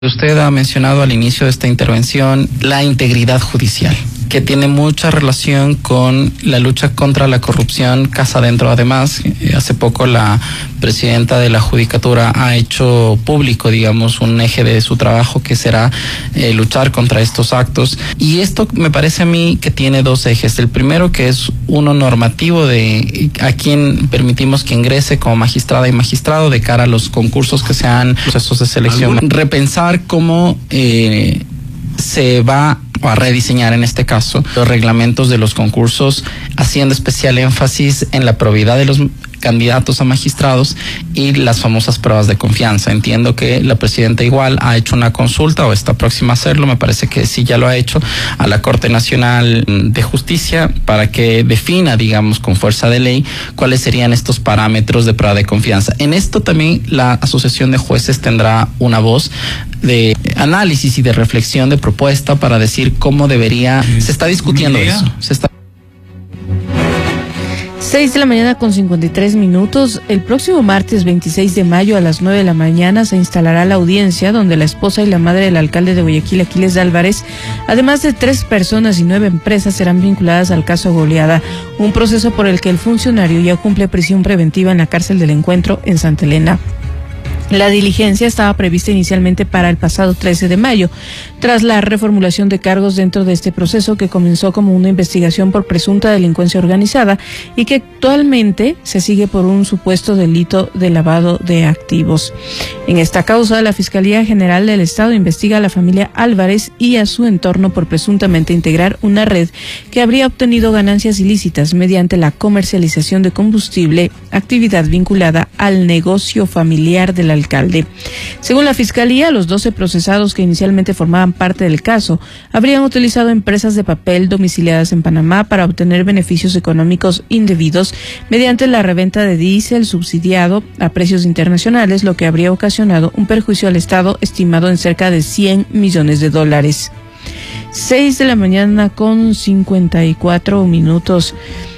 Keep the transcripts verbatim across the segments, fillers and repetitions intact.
Usted ha mencionado al inicio de esta intervención la integridad judicial, que tiene mucha relación con la lucha contra la corrupción casa adentro. Además, eh, hace poco la presidenta de la Judicatura ha hecho público, digamos, un eje de su trabajo que será eh, luchar contra estos actos. Y esto me parece a mí que tiene dos ejes. El primero, que es uno normativo de a quién permitimos que ingrese como magistrada y magistrado de cara a los concursos que sean procesos de selección. ¿Alguna? Repensar cómo eh, se va a rediseñar en este caso los reglamentos de los concursos, haciendo especial énfasis en la probidad de los candidatos a magistrados y las famosas pruebas de confianza. Entiendo que la presidenta igual ha hecho una consulta o está próxima a hacerlo, me parece que sí ya lo ha hecho, a la Corte Nacional de Justicia para que defina, digamos, con fuerza de ley cuáles serían estos parámetros de prueba de confianza. En esto también la Asociación de Jueces tendrá una voz de análisis y de reflexión, de propuesta para decir cómo debería, se está discutiendo eso, se está seis de la mañana con cincuenta y tres minutos. El próximo martes veintiséis de mayo a las nueve de la mañana se instalará la audiencia donde la esposa y la madre del alcalde de Guayaquil, Aquiles Álvarez, además de tres personas y nueve empresas, serán vinculadas al caso Goleada, un proceso por el que el funcionario ya cumple prisión preventiva en la cárcel del Encuentro en Santa Elena. La diligencia estaba prevista inicialmente para el pasado trece de mayo, tras la reformulación de cargos dentro de este proceso que comenzó como una investigación por presunta delincuencia organizada y que actualmente se sigue por un supuesto delito de lavado de activos. En esta causa, la Fiscalía General del Estado investiga a la familia Álvarez y a su entorno por presuntamente integrar una red que habría obtenido ganancias ilícitas mediante la comercialización de combustible, actividad vinculada al negocio familiar del alcalde. Según la Fiscalía, los doce procesados que inicialmente formaban parte del caso habrían utilizado empresas de papel domiciliadas en Panamá para obtener beneficios económicos indebidos mediante la reventa de diésel subsidiado a precios internacionales, lo que habría ocasionado un perjuicio al Estado estimado en cerca de cien millones de dólares. seis de la mañana con cincuenta y cuatro minutos.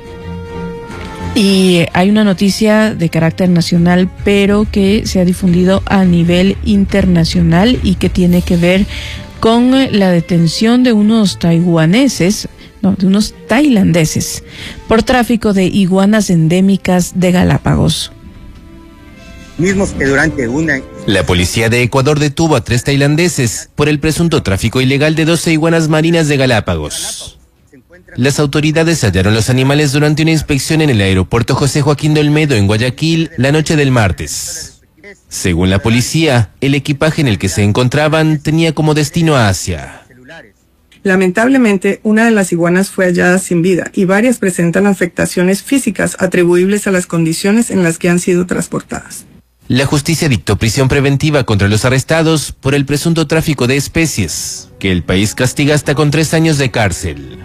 Y hay una noticia de carácter nacional, pero que se ha difundido a nivel internacional y que tiene que ver con la detención de unos taiwaneses, no, de unos tailandeses, por tráfico de iguanas endémicas de Galápagos. Mismos que durante una... La policía de Ecuador detuvo a tres tailandeses por el presunto tráfico ilegal de doce iguanas marinas de Galápagos. Las autoridades hallaron los animales durante una inspección en el aeropuerto José Joaquín de Olmedo en Guayaquil la noche del martes. Según la policía, el equipaje en el que se encontraban tenía como destino a Asia. Lamentablemente, una de las iguanas fue hallada sin vida y varias presentan afectaciones físicas atribuibles a las condiciones en las que han sido transportadas. La justicia dictó prisión preventiva contra los arrestados por el presunto tráfico de especies, que el país castiga hasta con tres años de cárcel.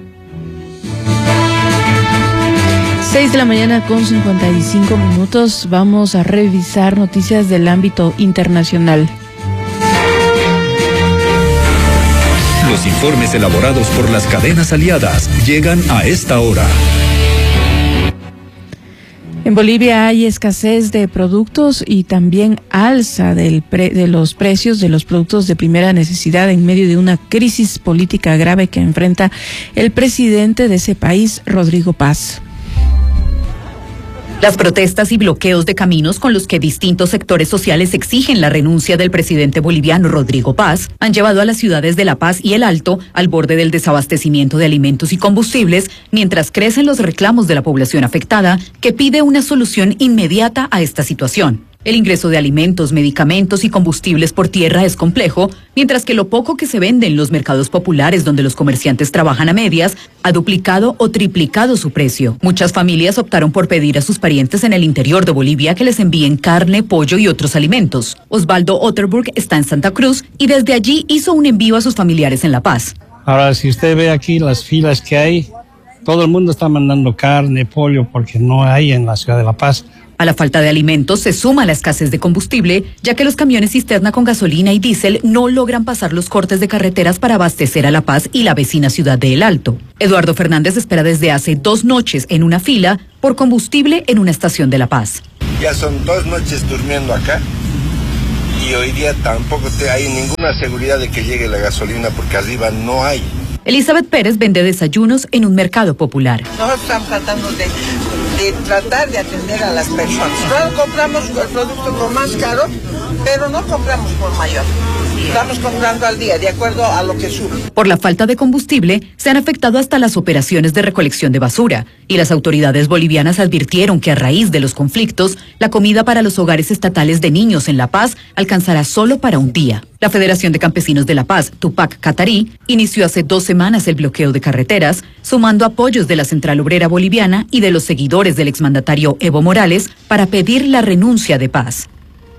seis de la mañana con cincuenta y cinco minutos. Vamos a revisar noticias del ámbito internacional. Los informes elaborados por las cadenas aliadas llegan a esta hora. En Bolivia hay escasez de productos y también alza del pre- de los precios de los productos de primera necesidad en medio de una crisis política grave que enfrenta el presidente de ese país, Rodrigo Paz. Las protestas y bloqueos de caminos con los que distintos sectores sociales exigen la renuncia del presidente boliviano Rodrigo Paz han llevado a las ciudades de La Paz y El Alto al borde del desabastecimiento de alimentos y combustibles, mientras crecen los reclamos de la población afectada que pide una solución inmediata a esta situación. El ingreso de alimentos, medicamentos y combustibles por tierra es complejo, mientras que lo poco que se vende en los mercados populares donde los comerciantes trabajan a medias ha duplicado o triplicado su precio. Muchas familias optaron por pedir a sus parientes en el interior de Bolivia que les envíen carne, pollo y otros alimentos. Osvaldo Otterburg está en Santa Cruz y desde allí hizo un envío a sus familiares en La Paz. Ahora, si usted ve aquí las filas que hay, todo el mundo está mandando carne, pollo, porque no hay en la ciudad de La Paz. A la falta de alimentos se suma la escasez de combustible, ya que los camiones cisterna con gasolina y diésel no logran pasar los cortes de carreteras para abastecer a La Paz y la vecina ciudad de El Alto. Eduardo Fernández espera desde hace dos noches en una fila por combustible en una estación de La Paz. Ya son dos noches durmiendo acá y hoy día tampoco te hay ninguna seguridad de que llegue la gasolina porque arriba no hay. Elizabeth Pérez vende desayunos en un mercado popular. Nosotros estamos tratando de, de tratar de atender a las personas. Claro, compramos el producto lo más caro, pero no compramos por mayor. Estamos comprando al día, de acuerdo a lo que sube. Por la falta de combustible, se han afectado hasta las operaciones de recolección de basura, y las autoridades bolivianas advirtieron que a raíz de los conflictos, la comida para los hogares estatales de niños en La Paz alcanzará solo para un día. La Federación de Campesinos de La Paz, Tupac Catarí, inició hace dos semanas el bloqueo de carreteras, sumando apoyos de la Central Obrera Boliviana y de los seguidores del exmandatario Evo Morales para pedir la renuncia de Paz.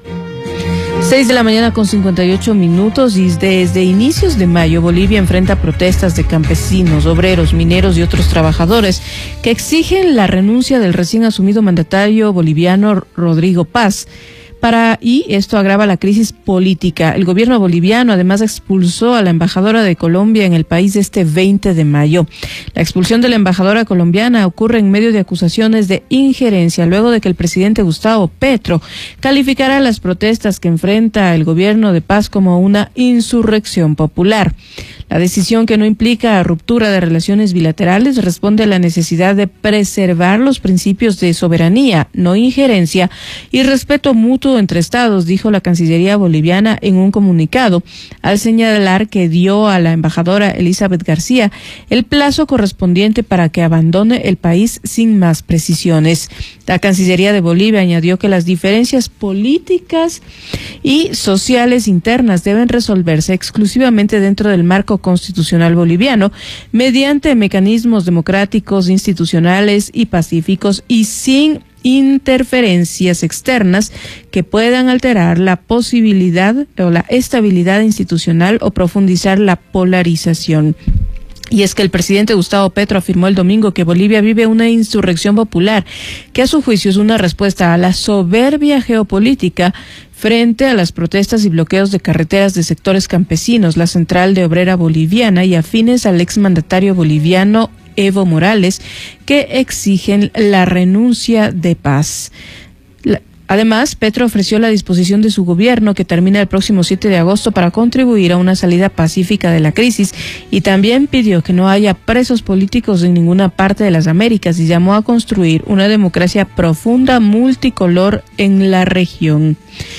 seis de la mañana con cincuenta y ocho minutos, y desde inicios de mayo Bolivia enfrenta protestas de campesinos, obreros, mineros y otros trabajadores que exigen la renuncia del recién asumido mandatario boliviano Rodrigo Paz. Para, y esto agrava la crisis política. El gobierno boliviano además expulsó a la embajadora de Colombia en el país este veinte de mayo. La expulsión de la embajadora colombiana ocurre en medio de acusaciones de injerencia, luego de que el presidente Gustavo Petro calificara las protestas que enfrenta el gobierno de Paz como una insurrección popular. La decisión, que no implica ruptura de relaciones bilaterales, responde a la necesidad de preservar los principios de soberanía, no injerencia y respeto mutuo entre estados, dijo la Cancillería boliviana en un comunicado, al señalar que dio a la embajadora Elizabeth García el plazo correspondiente para que abandone el país sin más precisiones. La Cancillería de Bolivia añadió que las diferencias políticas y sociales internas deben resolverse exclusivamente dentro del marco constitucional boliviano, mediante mecanismos democráticos, institucionales y pacíficos, y sin interferencias externas que puedan alterar la posibilidad o la estabilidad institucional o profundizar la polarización. Y es que el presidente Gustavo Petro afirmó el domingo que Bolivia vive una insurrección popular, que a su juicio es una respuesta a la soberbia geopolítica frente a las protestas y bloqueos de carreteras de sectores campesinos, la Central de Obrera Boliviana y afines al exmandatario boliviano Evo Morales, que exigen la renuncia de Paz. La, Además, Petro ofreció la disposición de su gobierno, que termina el próximo siete de agosto, para contribuir a una salida pacífica de la crisis, y también pidió que no haya presos políticos en ninguna parte de las Américas y llamó a construir una democracia profunda, multicolor en la región.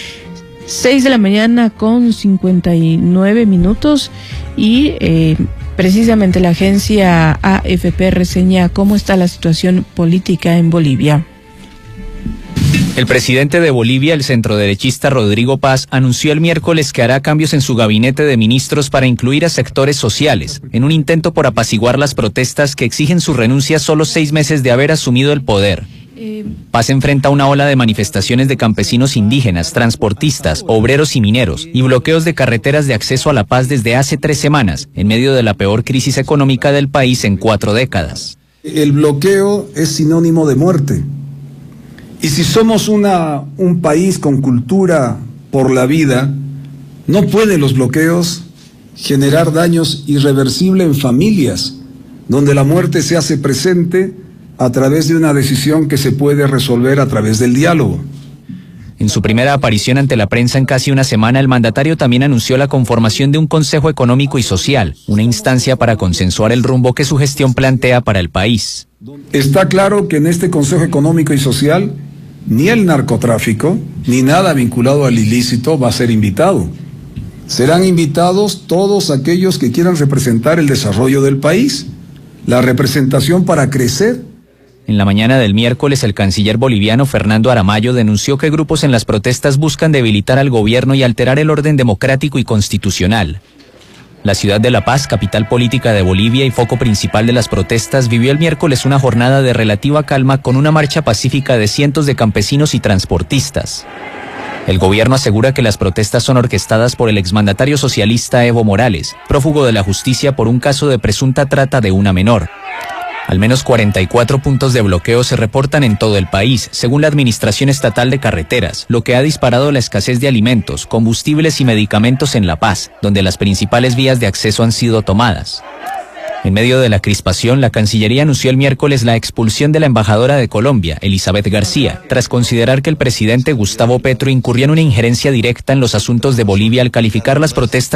Seis de la mañana con cincuenta y nueve minutos y eh, precisamente la agencia A F P reseña cómo está la situación política en Bolivia. El presidente de Bolivia, el centroderechista Rodrigo Paz, anunció el miércoles que hará cambios en su gabinete de ministros para incluir a sectores sociales, en un intento por apaciguar las protestas que exigen su renuncia solo seis meses de haber asumido el poder. Paz enfrenta una ola de manifestaciones de campesinos indígenas, transportistas, obreros y mineros, y bloqueos de carreteras de acceso a La Paz desde hace tres semanas, en medio de la peor crisis económica del país en cuatro décadas. El bloqueo es sinónimo de muerte. Y si somos una, un país con cultura por la vida, no pueden los bloqueos generar daños irreversibles en familias, donde la muerte se hace presente a través de una decisión que se puede resolver a través del diálogo. En su primera aparición ante la prensa en casi una semana, el mandatario también anunció la conformación de un Consejo Económico y Social, una instancia para consensuar el rumbo que su gestión plantea para el país. Está claro que en este Consejo Económico y Social ni el narcotráfico, ni nada vinculado al ilícito va a ser invitado. Serán invitados todos aquellos que quieran representar el desarrollo del país, la representación para crecer. En la mañana del miércoles, el canciller boliviano Fernando Aramayo denunció que grupos en las protestas buscan debilitar al gobierno y alterar el orden democrático y constitucional. La ciudad de La Paz, capital política de Bolivia y foco principal de las protestas, vivió el miércoles una jornada de relativa calma con una marcha pacífica de cientos de campesinos y transportistas. El gobierno asegura que las protestas son orquestadas por el exmandatario socialista Evo Morales, prófugo de la justicia por un caso de presunta trata de una menor. Al menos cuarenta y cuatro puntos de bloqueo se reportan en todo el país, según la Administración Estatal de Carreteras, lo que ha disparado la escasez de alimentos, combustibles y medicamentos en La Paz, donde las principales vías de acceso han sido tomadas. En medio de la crispación, la Cancillería anunció el miércoles la expulsión de la embajadora de Colombia, Elizabeth García, tras considerar que el presidente Gustavo Petro incurrió en una injerencia directa en los asuntos de Bolivia al calificar las protestas